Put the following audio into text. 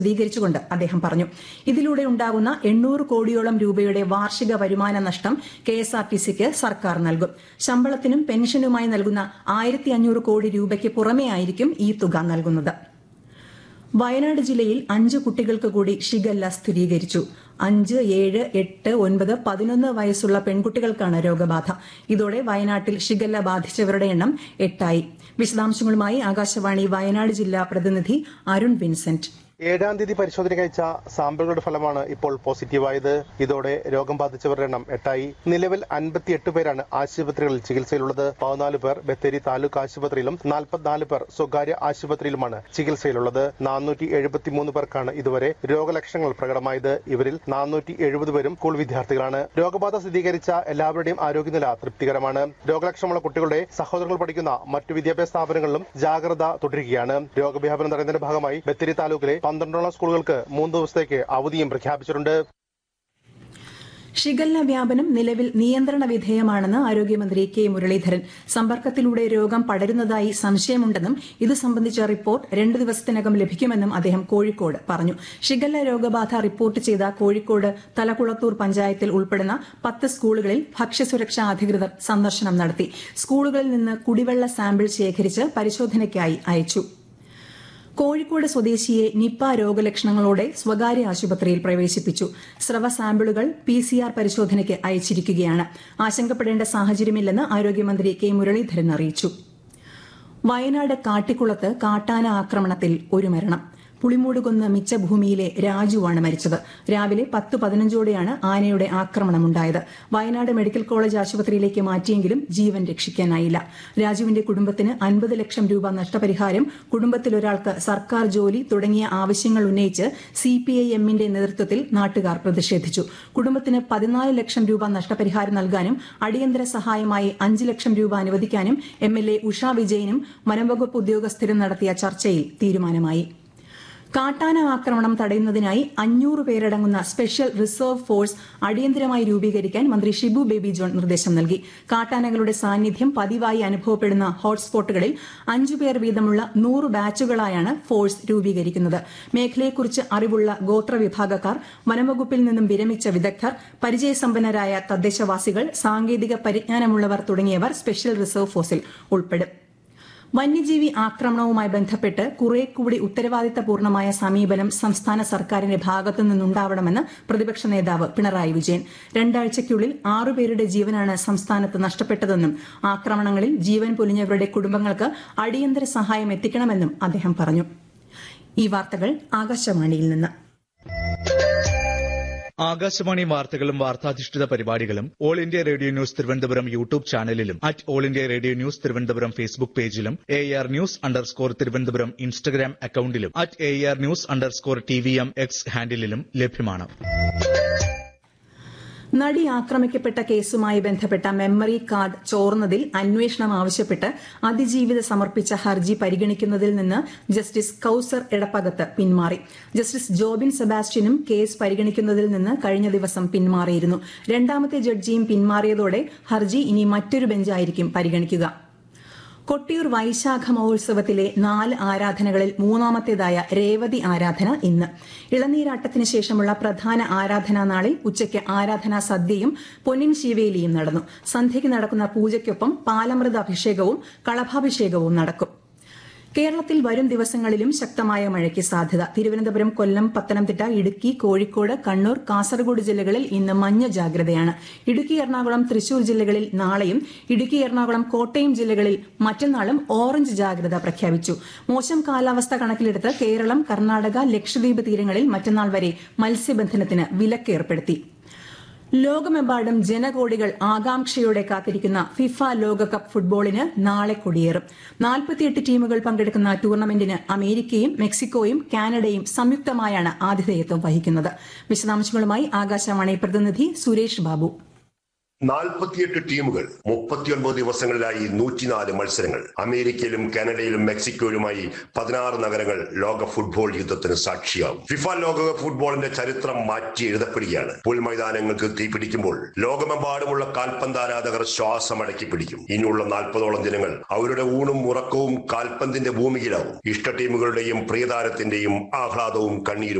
വിശദീകരിച്ചുകൊണ്ട് അദ്ദേഹം പറഞ്ഞു. ഇതിലൂടെ ഉണ്ടാകുന്ന 800 കോടിയോളം രൂപയുടെ വാർഷിക വരുമാന നഷ്ടം കെഎസ്ആർടിസിക്ക് സർക്കാർ നൽകും. ശമ്പളത്തിനും പെൻഷനുമായി നൽകുന്ന 1500 കോടി രൂപയ്ക്ക് പുറമെയായിരിക്കും ഈ തുക നൽകുന്നത്. വയനാട് ജില്ലയിൽ 5 കുട്ടികൾക്ക് കൂടി ഷിഗല്ല സ്ഥിരീകരിച്ചു. 5, 7, 8, 9, 11 വയസ്സുള്ള പെൺകുട്ടികൾക്കാണ് രോഗബാധ. ഇതോടെ വയനാട്ടിൽ ഷിഗല്ല ബാധിച്ചവരുടെ എണ്ണം 8ആയി. വിശദാംശങ്ങളുമായി ആകാശവാണി വയനാട് ജില്ലാ പ്രതിനിധി അരുൺ വിൻസെന്റ്. 7-ാം തീയതി പരിശോധനയ്ക്ക് അയച്ച സാമ്പിളുകളുടെ ഫലമാണ് ഇപ്പോൾ പോസിറ്റീവായത്. ഇതോടെ രോഗം ബാധിച്ചവരുടെ എണ്ണം 8ആയി. നിലവിൽ 58 പേരാണ് ആശുപത്രികളിൽ ചികിത്സയിലുള്ളത്. 14 പേർ ബത്തേരി താലൂക്ക് ആശുപത്രിയിലും 44 പേർ സ്വകാര്യ ആശുപത്രിയിലുമാണ് ചികിത്സയിലുള്ളത്. 473 പേർക്കാണ് ഇതുവരെ രോഗലക്ഷണങ്ങൾ പ്രകടമായത്. ഇവരിൽ 470 പേരും സ്കൂൾ വിദ്യാർത്ഥികളാണ്. രോഗബാധ സ്ഥിരീകരിച്ച എല്ലാവരുടെയും ആരോഗ്യനില തൃപ്തികരമാണ്. രോഗലക്ഷണമുള്ള കുട്ടികളുടെ സഹോദരങ്ങൾ പഠിക്കുന്ന മറ്റു വിദ്യാഭ്യാസ സ്ഥാപനങ്ങളിലും ജാഗ്രത തുടരുകയാണ്. രോഗവ്യാപനം തടയുന്നതിന്റെ ഭാഗമായി ബത്തേരി താലൂക്കിലെ 12 സ്കൂളുകൾക്ക് 3 ദിവസത്തേക്ക് അവധിയും പ്രഖ്യാപിച്ചിട്ടുണ്ട്. ഷിഗല്ല വ്യാപനം നിലവിൽ നിയന്ത്രണ വിധേയമാണെന്ന് ആരോഗ്യമന്ത്രി കെ മുരളീധരൻ. സമ്പർക്കത്തിലൂടെ രോഗം പടരുന്നതായി സംശയമുണ്ടെന്നും ഇത് സംബന്ധിച്ച റിപ്പോർട്ട് 2 ദിവസത്തിനകം ലഭിക്കുമെന്നും അദ്ദേഹം കോഴിക്കോട് പറഞ്ഞു. ഷിഗല്ല രോഗബാധ റിപ്പോർട്ട് ചെയ്ത കോഴിക്കോട് തലക്കുളത്തൂർ പഞ്ചായത്തിൽ ഉൾപ്പെടുന്ന 10 സ്കൂളുകളിൽ ഭക്ഷ്യസുരക്ഷാ അധികൃതർ സന്ദർശനം നടത്തി. സ്കൂളുകളിൽ നിന്ന് കുടിവെള്ള സാമ്പിൾ ശേഖരിച്ച് പരിശോധനയ്ക്കായി അയച്ചു. കോഴിക്കോട് സ്വദേശിയെ നിപ രോഗലക്ഷണങ്ങളോടെ സ്വകാര്യ ആശുപത്രിയിൽ പ്രവേശിപ്പിച്ചു. സ്രവ സാമ്പിളുകൾ PCR പരിശോധനയ്ക്ക് അയച്ചിരിക്കുകയാണ്. ആശങ്കപ്പെടേണ്ട സാഹചര്യമില്ലെന്ന് ആരോഗ്യമന്ത്രി കെ മുരളീധരൻ അറിയിച്ചു. വയനാട് കാട്ടിക്കുളത്ത് കാട്ടാന ആക്രമണത്തിൽ ഒരു മരണം. പുളിമൂടുകുന്ന് മിച്ചഭൂമിയിലെ രാജുവാണ് മരിച്ചത്. രാവിലെ 10:15ഓടെയാണ് ആനയുടെ ആക്രമണമുണ്ടായത്. വയനാട് മെഡിക്കൽ കോളേജ് ആശുപത്രിയിലേക്ക് മാറ്റിയെങ്കിലും ജീവൻ രക്ഷിക്കാനായില്ല. രാജുവിന്റെ കുടുംബത്തിന് 50 ലക്ഷം രൂപ നഷ്ടപരിഹാരം, കുടുംബത്തിലൊരാൾക്ക് സർക്കാർ ജോലി തുടങ്ങിയ ആവശ്യങ്ങൾ ഉന്നയിച്ച് CPIMന്റെ നേതൃത്വത്തിൽ നാട്ടുകാർ പ്രതിഷേധിച്ചു. കുടുംബത്തിന് 14 ലക്ഷം രൂപ നഷ്ടപരിഹാരം നൽകാനും അടിയന്തര സഹായമായി 5 ലക്ഷം രൂപ അനുവദിക്കാനും MLA ഉഷ വിജയനും വനംവകുപ്പ് ഉദ്യോഗസ്ഥരും നടത്തിയ ചർച്ചയിൽ തീരുമാനമായി. കാട്ടാന ആക്രമണം തടയുന്നതിനായി 500 പേരടങ്ങുന്ന സ്പെഷ്യൽ റിസർവ് ഫോഴ്സ് അടിയന്തരമായി രൂപീകരിക്കാൻ മന്ത്രി ഷിബു ബേബി ജോൺ നിർദ്ദേശം നൽകി. കാട്ടാനകളുടെ സാന്നിധ്യം പതിവായി അനുഭവപ്പെടുന്ന ഹോട്ട്സ്പോട്ടുകളിൽ 5 പേർ വീതമുള്ള 100 ബാച്ചുകളായാണ് ഫോഴ്സ് രൂപീകരിക്കുന്നത്. മേഖലയെക്കുറിച്ച് അറിവുള്ള ഗോത്രവിഭാഗക്കാർ, വനംവകുപ്പിൽ നിന്നും വിരമിച്ച വിദഗ്ധർ, പരിചയസമ്പന്നരായ തദ്ദേശവാസികൾ, സാങ്കേതിക പരിജ്ഞാനമുള്ളവർ തുടങ്ങിയവർ സ്പെഷ്യൽ റിസർവ് ഫോഴ്സിൽ ഉൾപ്പെടും. വന്യജീവി ആക്രമണവുമായി ബന്ധപ്പെട്ട് കുറേക്കൂടി ഉത്തരവാദിത്തപൂർണമായ സമീപനം സംസ്ഥാന സർക്കാരിന്റെ ഭാഗത്തു നിന്നുണ്ടാവണമെന്ന് പ്രതിപക്ഷ നേതാവ് പിണറായി വിജയൻ. 2 ആഴ്ചയ്ക്കുള്ളിൽ 6 പേരുടെ ജീവനാണ് സംസ്ഥാനത്ത് നഷ്ടപ്പെട്ടതെന്നും ആക്രമണങ്ങളിൽ ജീവൻ പൊലിഞ്ഞവരുടെ കുടുംബങ്ങൾക്ക് അടിയന്തര സഹായം എത്തിക്കണമെന്നും അദ്ദേഹം പറഞ്ഞു. ഈ വാർത്തകൾ ആകാശവാണിയിൽ നിന്ന്. ആകാശവാണി വാർത്തകളും വാർത്താധിഷ്ഠിത പരിപാടികളും all India radio news Thiruvananthapuram YouTube ചാനലിലും all India radio news Thiruvananthapuram Facebook പേജിലും AR News_ തിരുവനന്തപുരം ഇൻസ്റ്റഗ്രാം അക്കൌണ്ടിലും AR News_TVM X ഹാൻഡിലും ലഭ്യമാണ്. നടി ആക്രമിക്കപ്പെട്ട കേസുമായി ബന്ധപ്പെട്ട മെമ്മറി കാർഡ് ചോർന്നതിൽ അന്വേഷണം ആവശ്യപ്പെട്ട് അതിജീവിത സമർപ്പിച്ച ഹർജി പരിഗണിക്കുന്നതിൽ നിന്ന് ജസ്റ്റിസ് കൌസർ എടപ്പകത്ത് പിന്മാറി. ജസ്റ്റിസ് ജോബിൻ സെബാസ്റ്റ്യനും കേസ് പരിഗണിക്കുന്നതിൽ നിന്ന് കഴിഞ്ഞ ദിവസം പിന്മാറിയിരുന്നു. 2ാമത്തെ ജഡ്ജിയും പിന്മാറിയതോടെ ഹർജി ഇനി മറ്റൊരു ബെഞ്ചായിരിക്കും പരിഗണിക്കുക. കൊട്ടിയൂർ വൈശാഖ മഹോത്സവത്തിലെ 4 ആരാധനകളിൽ 3ാമത്തേതായ രേവതി ആരാധന ഇന്ന്. ഇളനീരാട്ടത്തിന് ശേഷമുള്ള പ്രധാന ആരാധനാ നാളിൽ ഉച്ചയ്ക്ക് ആരാധനാ സദ്യയും പൊന്നിൻ ശീവേലിയും നടന്നു. സന്ധ്യയ്ക്ക് നടക്കുന്ന പൂജയ്ക്കൊപ്പം പാലമൃത അഭിഷേകവും കളഭാഭിഷേകവും നടക്കും. കേരളത്തിൽ വരും ദിവസങ്ങളിലും ശക്തമായ മഴയ്ക്ക് സാധ്യത. തിരുവനന്തപുരം, കൊല്ലം, പത്തനംതിട്ട, ഇടുക്കി, കോഴിക്കോട്, കണ്ണൂർ, കാസർഗോഡ് ജില്ലകളിൽ ഇന്ന് മഞ്ഞ ജാഗ്രതയാണ്. ഇടുക്കി, എറണാകുളം, തൃശൂർ ജില്ലകളിൽ നാളെയും, ഇടുക്കി, എറണാകുളം, കോട്ടയം ജില്ലകളിൽ മറ്റന്നാളും ഓറഞ്ച് ജാഗ്രത പ്രഖ്യാപിച്ചു. മോശം കാലാവസ്ഥ കണക്കിലെടുത്ത് കേരളം, കർണാടക, ലക്ഷദ്വീപ് തീരങ്ങളിൽ മറ്റന്നാൾ വരെ മത്സ്യബന്ധനത്തിന് വിലക്ക് ഏർപ്പെടുത്തി. ലോകമെമ്പാടും ജനകോടികൾ ആകാംക്ഷയോടെ കാത്തിരിക്കുന്ന ഫിഫ ലോകകപ്പ് ഫുട്ബോളിന് നാളെ കൊടിയേറും. 48 ടീമുകൾ പങ്കെടുക്കുന്ന ടൂർണമെന്റിന് അമേരിക്കയും മെക്സിക്കോയും കാനഡയും സംയുക്തമായാണ് ആതിഥേയത്വം വഹിക്കുന്നത്. വിശദാംശങ്ങളുമായി ആകാശവാണി പ്രതിനിധി സുരേഷ് ബാബു. 48 ടീമുകൾ 39 ദിവസങ്ങളിലായി 104 മത്സരങ്ങൾ. അമേരിക്കയിലും കാനഡയിലും മെക്സിക്കോയിലുമായി 16 നഗരങ്ങൾ ലോക ഫുട്ബോൾ യുദ്ധത്തിന് സാക്ഷിയാവും. ഫിഫ ലോകകപ്പ് ഫുട്ബോളിന്റെ ചരിത്രം മാറ്റി എഴുതപ്പെടുകയാണ്. പുൽമൈതാനങ്ങൾക്ക് തീപിടിക്കുമ്പോൾ ലോകമെമ്പാടുമുള്ള കാൽപന്താരാധകർ ശ്വാസമടക്കി പിടിക്കും. ഇനിയുള്ള 40ഓളം ദിനങ്ങൾ അവരുടെ ഊണും ഉറക്കവും കാൽപന്തിന്റെ ഭൂമിയിലാവും. ഇഷ്ട ടീമുകളുടെയും പ്രിയതാരത്തിന്റെയും ആഹ്ലാദവും കണ്ണീരും